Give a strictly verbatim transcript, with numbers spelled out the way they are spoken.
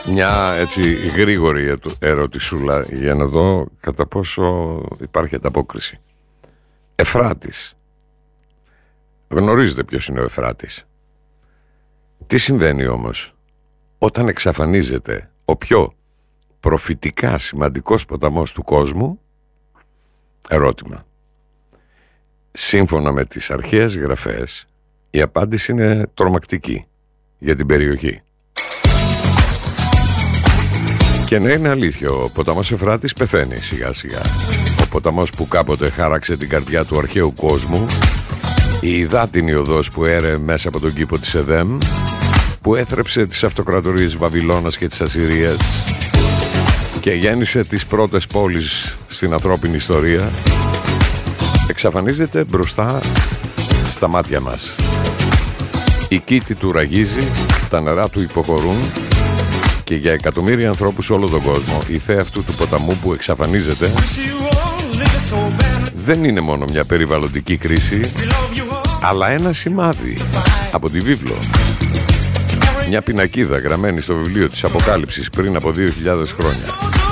Μια έτσι γρήγορη ερωτησούλα για να δω κατά πόσο υπάρχει ανταπόκριση. Εφράτης. Γνωρίζετε ποιος είναι ο Εφράτης. Τι συμβαίνει όμως όταν εξαφανίζεται ο πιο προφητικά σημαντικός ποταμός του κόσμου? Ερώτημα. Σύμφωνα με τις αρχαίες γραφές, η απάντηση είναι τρομακτική για την περιοχή. Και ναι, είναι αλήθεια, ο ποταμός Εφράτης πεθαίνει σιγά σιγά. Ο ποταμός που κάποτε χάραξε την καρδιά του αρχαίου κόσμου, η υδάτινη οδός που έρε μέσα από τον κήπο της Εδέμ, που έθρεψε τις αυτοκρατορίες Βαβυλώνας και της Ασσυρίας και γέννησε τις πρώτες πόλεις στην ανθρώπινη ιστορία, εξαφανίζεται μπροστά στα μάτια μας. Η κήτη του ραγίζει, τα νερά του υποχωρούν και για εκατομμύρια ανθρώπους σε όλο τον κόσμο η θέα αυτού του ποταμού που εξαφανίζεται δεν είναι μόνο μια περιβαλλοντική κρίση, αλλά ένα σημάδι από τη βίβλο. Μια πινακίδα γραμμένη στο βιβλίο της Αποκάλυψης πριν από δύο χιλιάδες χρόνια.